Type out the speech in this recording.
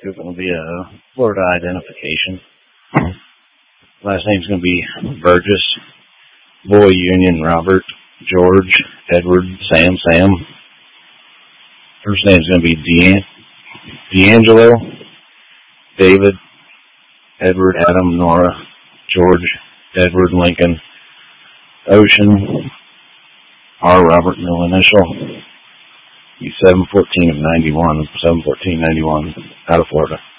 is going to be a Florida identification. Last name's going to be Burgess. Boy, Union, Robert, George, Edward, Sam. First name's going to be D'Angelo, David, Edward, Adam, Nora, George, Edward, Lincoln, Ocean, R. Robert, middle initial. He's 7/14/91, 7/14/91, out of Florida.